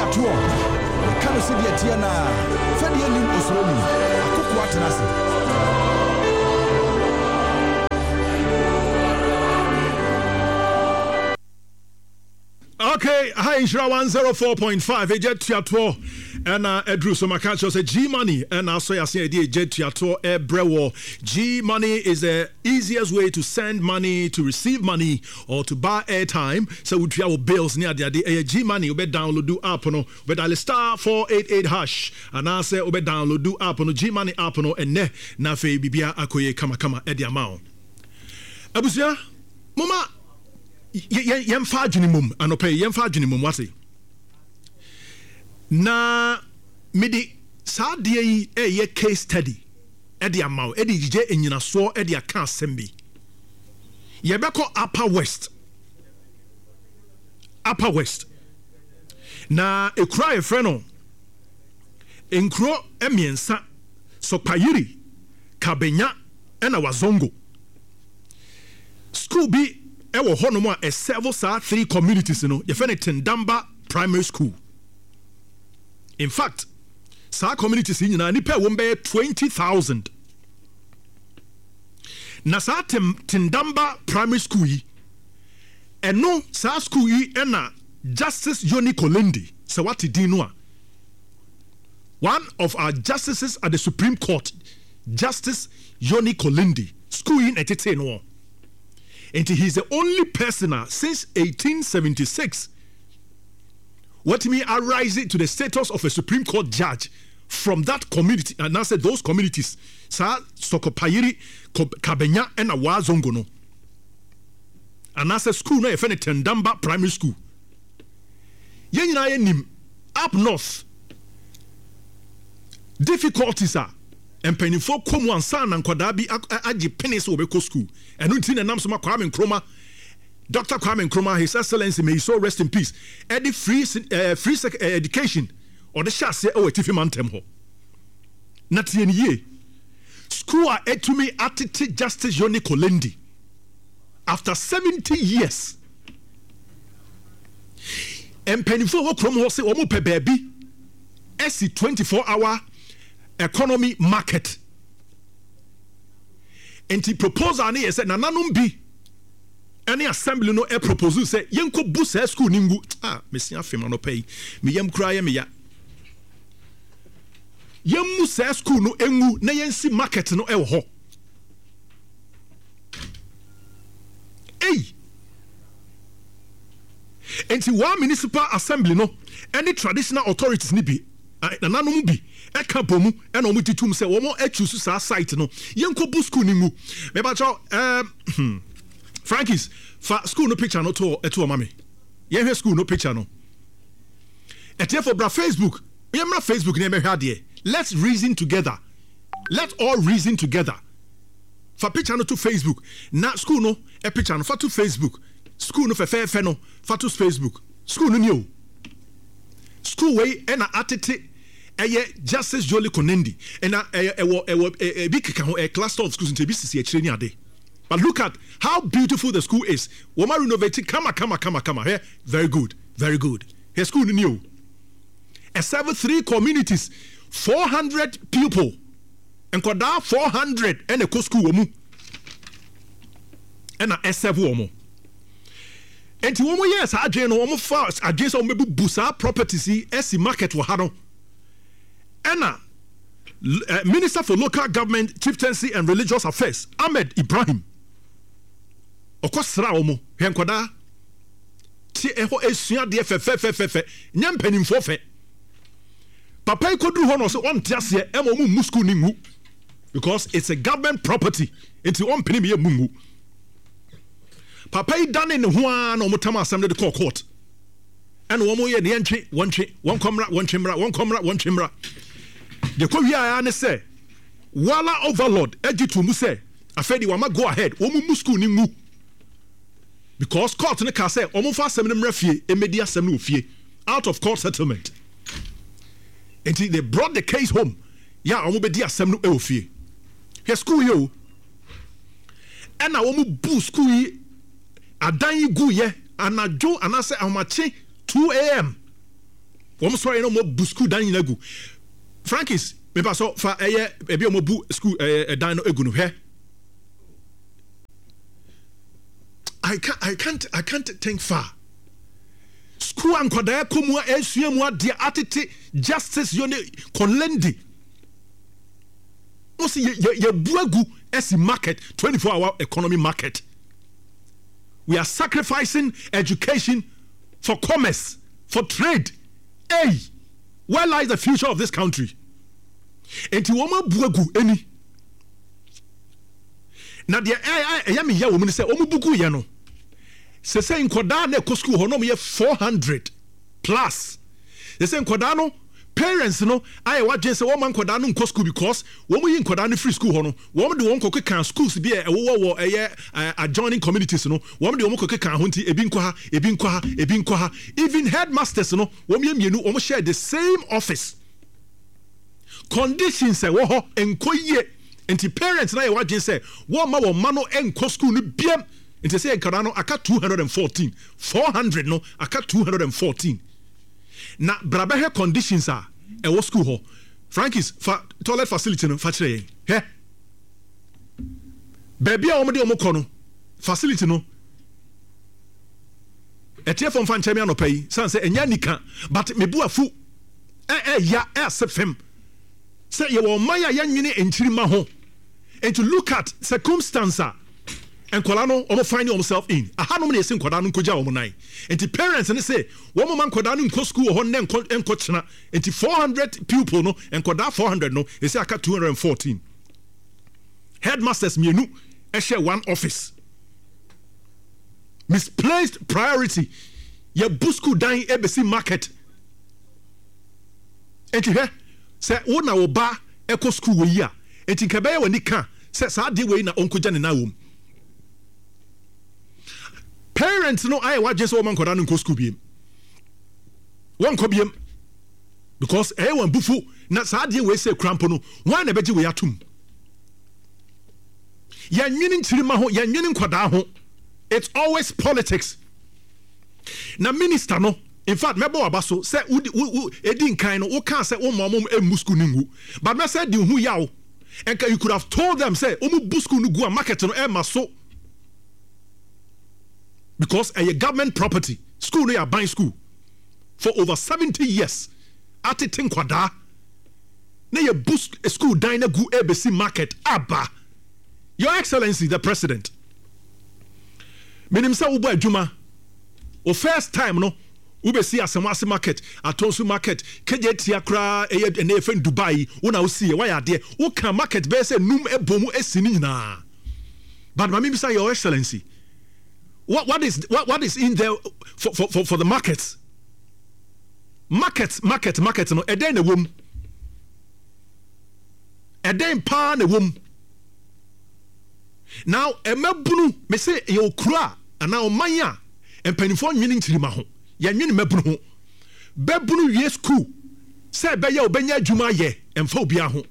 tuo kanu se dia tia na fa dia nim osromi akoko atenase. Okay, hi, Shra 104.5, a jet to and Edru Somakacho said G Money, and also I say a jet to Brewo. G Money is the easiest way to send money, to receive money, or to buy airtime. So we travel bills near the G Money, we download do app no, we dial star 488 hash, and I say we download do app no G Money app no, and ne na fe bibia akoye kama edi amount. Abusia, mama. Yemfa adwenimum anope yemfa adwenimum wase na midi saade yi ye case study e de amaw e de gije enyinaso e de aka asem yebeko upper west na ekura ye frɛ no enkro emiensa Sokpayiri Kabenya ena Wazongo school bi ewo hono mo a several sa 3 communities no ye fene Tendamba Primary School. In fact, sa communities nyina ni pe wo mbe 20,000. Na sa Tendamba Primary School yi eno sa school yi ena Justice Yoni Kolendi se wati din no a one of our justices at the Supreme Court, Justice Yoni Kolendi, school in etete no. And he's the only person since 1876 what me arising to the status of a Supreme Court judge from that community, and I said those communities sa Sokpayiri Kabenya and Wazongo no. And I said school no efene Tendamba Primary School. Yen na nim up north difficulties are empenifo komu ansa na nkwadaa bi agi penis wo be school eno nti na nam so Kwame Nkrumah, Dr. Kwame Nkrumah, His Excellency, may he so rest in peace, the free education or the shase o etifi mantem ho na tie ni ye school a etumi atete Justice Yoni Kolendi after 70 years empenifo wo krom ho se wo mo pe baabi esi 24-hour economy market. And the proposal ni said nananum bi any assembly no e proposal say yenko busa school ningu mesia fema no pay me yem kra ye me ya yem musa school no engu na yensi market no e wo ho and the one municipal assembly no any traditional authorities ni bi nananum bi eka bomu e na omutitum se wo mo achusu sa site no yenko bu school ni mu me ba cho Frankies fa school no picture no to eto mama ye hwe school no picture no etie for bra Facebook ye mra Facebook na me hwa de let's reason together, let all reason together fa picture no to Facebook na school no e picture no fa to Facebook school no fe no fa to Facebook school no ni o school way e na atete Justice Yoni Kolendi and a big cluster of schools in TBCC. But look at how beautiful the school is. Woma renovating, come here. Very good. Her school new. A 3 communities, 400 people, and kwada 400 and a school womu. And a SF womu. And to womu yes, I jeno womu first. I just omebu busa properties esi market wahano. Anna, Minister for Local Government, Chieftaincy and Religious Affairs, Ahmed Ibrahim. Okosra omo, henkwada. Ti eho esua de fe. Nyam penimfo fe. Papa ikodu ho no so on tiase e mo mu school ni ngu. Because it's a government property. It's on penim ye mungu. Papa I done ne ho an no mutama assembly the court. And one more year the entry, one comra, one chimra. The Korea ne say, Wala overlord, Ejitu Muse, Afedi Wama go ahead, Omu Musku Nimu. Because court ne ka say, Omu fa seminum refie, Emedia semnu fie, out of court settlement. Until they brought the case home, ya Omu bedia semnu eofie. He school yo. And na Omu bu school yi, adan yi gu ye, anajo anase amache 2 a.m. Woman sorry no more bu school dan in agu. Frankis, me pass so fa ebi omo bu school dan no egu no he. I can't think far. School and kwada komu esua mu ade atete justice yone konlendi. No see ye buagu esi market 24-hour economy market. We are sacrificing education for commerce, for trade. Hey, where lies the future of this country? Enti woma buagu eni. Na de me ya wo mu se omu bugu ye no. Se say nkoda na ekɔ school ho no me 400 plus. Se say nkoda no parents no aye wadwen se wo man nkoda no nkɔ school because wo mu yi nkoda no free school ho no wo mu de won kɔ kan schools bi e wo adjoining communities no wo mu de won kɔ kan ho nti ebi nkɔ ha even headmasters no wo mu mienu wo mu share the same office. Conditions e wo ho enko yie nti parents na ye wadwen se wo ma wo ma no enko school no biam nti say nkara no aka 214 400 no aka 214 na brabehe conditions are e wo school ho Frankis for toilet facility no fa kire he baby a wo de wo kɔ no facility no etie fom fan chemi anopai san say enya nika but mebu afu ya sefem say ye wo man ya nwene enchiri ma ho and to look at circumstance and kolano omo finding himself in aha no me sin koda no koja omo nai enti parents ne say wo man koda no nko school ho ne enko chena enti 400 pupil no and koda 400 no e say aka 214 headmasters mienu e share one office. Misplaced priority ye busku dan ebesi market enti he say wo na wo ba eko school we yi a enti kabeye wani ka say sa de we na onkoja ne na wom. Parents no I wa just woman koda no nko school biem won ko biem because wan bufu na sa de we say crampo no wan na beji we atum ya nwini nchirima ho ya nwini nkoda ho. It's always politics. Na minister no in fact mebo abaso say edi nkan no wo kan say wo mom emusku ningu but me say di hu yawo and you could have told them say omu busku no gu a market no e maso because a government property school no ya buying school for over 70 years at it kwada na ye bus school dan na gu ebesi market aba. Your Excellency the President menim sa ubo adwuma o first time no ube see asemase market atonsu market kejetia kra na efen Dubai una wo see why ade wo kan market be say num ebomu esini nyina but mami say Your Excellency what is in there for the market no eden na wom eden pa na wom now emabunu me say ye okura ana omanya empanifo nwene ntirima ho ya nwene mabunu ho babunu wie school say be ya obenya adwuma ye emfa obia ho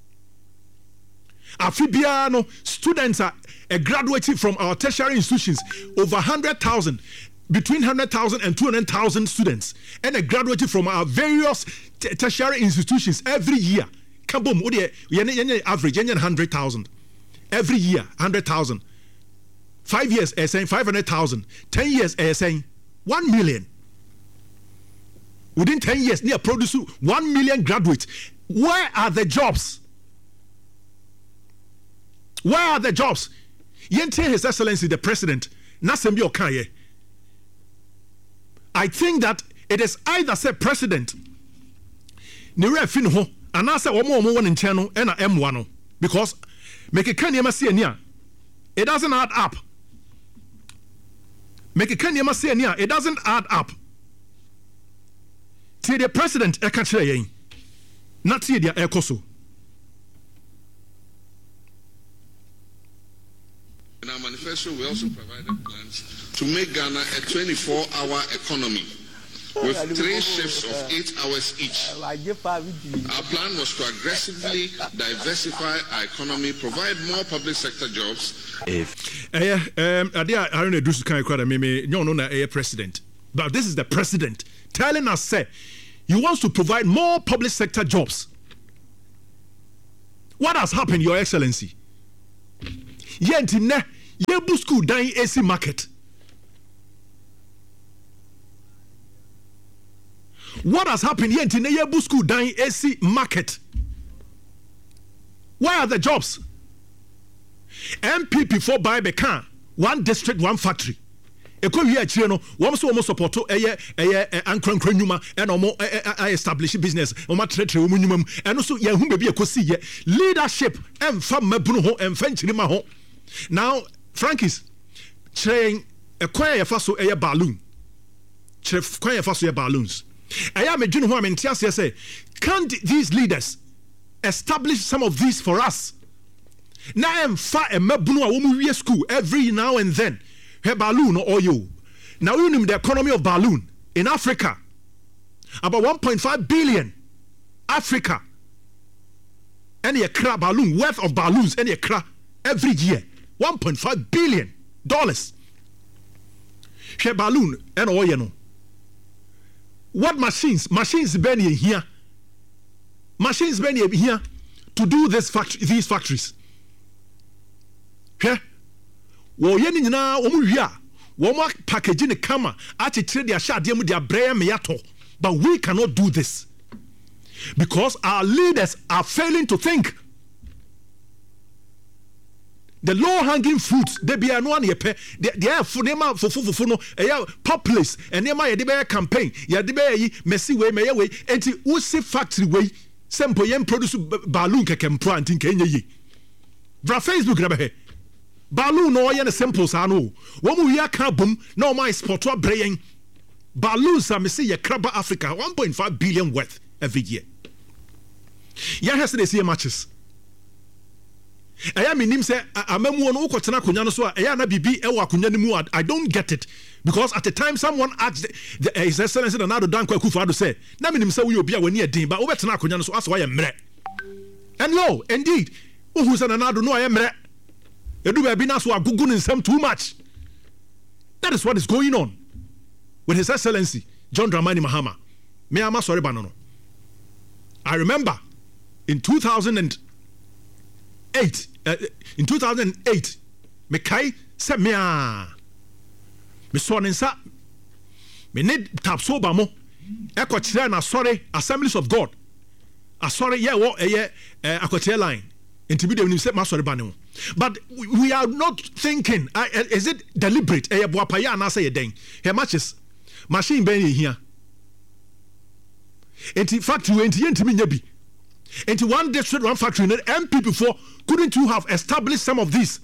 afibia no students are graduating from our tertiary institutions over 100,000 between 100,000 and 200,000 students and are graduating from our various tertiary institutions every year kabom ode ye average 100,000 every year 100,000 5 years saying 500,000 10 years saying 1 million within 10 years near produce 1 million graduates. Where are the jobs? Yente His Excellency the President Nasembi Okaye. I think that it is either say President Nire Finho and I say omo one in channel and M1 because make a kanyama see it doesn't add up. Make a kanyama see it doesn't add up. Till the President ekachire not till the ekoso. In our manifesto, we also provided plans to make Ghana a 24-hour economy with 3 shifts of 8 hours each. Our plan was to aggressively diversify our economy, provide more public sector jobs. I don't do kind of President, but this is the President telling us, say, He wants to provide more public sector jobs. What has happened, Your Excellency? Yentine, yebu school dying AC market. What has happened? Yentine, yebu school dying AC market. Where are the jobs? MPP for buy bekan, one district, one factory. Eko wi achire no wo so wo support ankran nyuma and omo establish business omo tretre wo nyuma mu eno so ye hu bebi ekosi ye leadership emfa mabunu ho emfa nchirima ho. Now Frankies train ekwan ye fa so balloon chire kwan ye fa so balloons eya medwene ho amenti ase say can't these leaders establish some of these for us? Na emfa mabunu a wo mu wie school every now and then. Hey, balloon or you. Now you know the economy of balloon in Africa. About 1.5 billion. Africa. Any a crab balloon, worth of balloons, any a crab every year. $1.5 billion. Hey, balloon and all you know. What machines? Machines burning here. Machines burning here to do these factories. Hey. Wo yeni nyina wo mu wi wo mu package ne kama achechire dia shade mu dia braya me yato. But we cannot do this because our leaders are failing to think. The low hanging fruits they be anu an yepe they are funema fufu no eya populace enema ye de be campaign ye de be yi mesi we meye we enti wo si factory we sempo ye produce balloon kekempro antin kenye yi bra Facebook na be he balloon no ye simple sa no wo mu wi aka bom na o my sport wa brayen balloons am say ye kraba Africa 1.5 billion worth every year. Ya has they see matches eya menim say amamu no ukotena konya no so eya na bibi e wa konya ni mu. I don't get it because at the time someone asked His Excellency Nana Dankwa Akufo-Addo say na menim say we obi a wani edin ba obetena konya no so aso wa ye mre. And no, indeed who say Nana do no ye mre. Edu baby na so agugu nsem too much. That is what is going on with His Excellency John Dramani Mahama. Me ama sorry banono. I remember in 2008 me kai se me so nsa me need tap so ba mo e ko kire na sorry Assemblies of God sorry yeah wo akotie line enti bi dem ni se ma sorry ba ne. But we are not thinking is it deliberate boapaya na say den he matches machine ben here enti factory enti yentimi nya bi enti one district one factory and MP before couldn't you have established some of these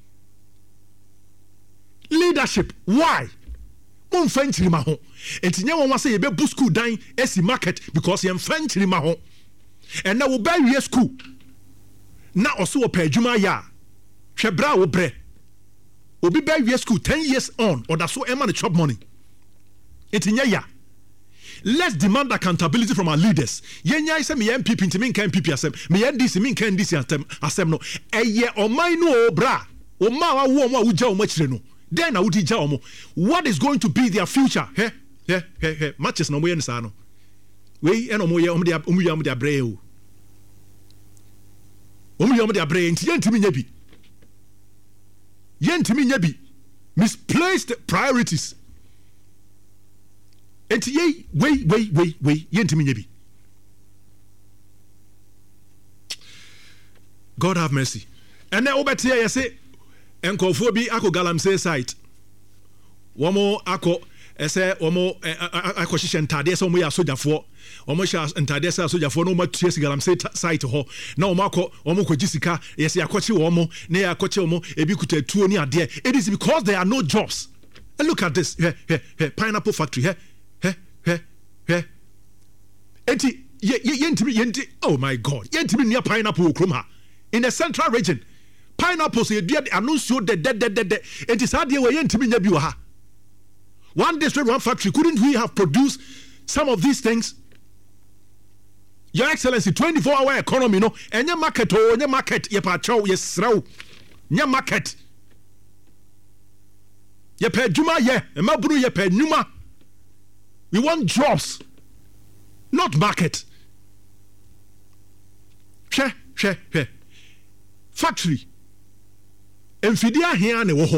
leadership? Why mon fanchiri ma ho enti nya won say ye be bu school dan esi market because ye fanchiri ma ho and now we buy we school na also wo pa adwuma ya hwebra wo bre obi buy we school 10 years on or that so e man chop money enti nya ya. Let's demand accountability from our leaders. Yenya say me MPP ntimi nkan MPP asem, me NDC me nkan NDC asem no. Eye omai no bra. Oma wa wo mo ugya omo chire no. Then na wudi gya omo. What is going to be their future? He. Matches no mo ye nsa no. We e no mo ye omo dia abre o. Omo ye omo dia abre nti yentimi nya bi. Yentimi nya bi. Misplaced priorities. Enti ye wait yentimi nya bi. God have mercy. And then obeti ye say enkofo bi akọ galamsey site. Womo akọ ese womo akọ hihye ntade ese womo ya sojafo. Womo hye ntade ese sojafo no matu ese galamsey site ho. Na womo akọ womo ko gisika yes yakoche womo na yakoche womo ebi kuta tuo ni ade. It is because there are no jobs. And look at this. Pineapple factory. Enti yentimi oh my God. Yentimi near pineapple kroma in the central region. Pineapples ye dua anuncio de. Enti sa de we yentimi nya bi wo ha. One district, one factory. Couldn't we have produced some of these things? Your Excellency, 24-hour economy no. Enye market enye market ye pa chaw ye sraw. Nya market. Ye pa adwuma ye, emaburu ye pa nnuma. We want jobs, not not market. Hwɛ factory mfidie ahia na ɛwɔ hɔ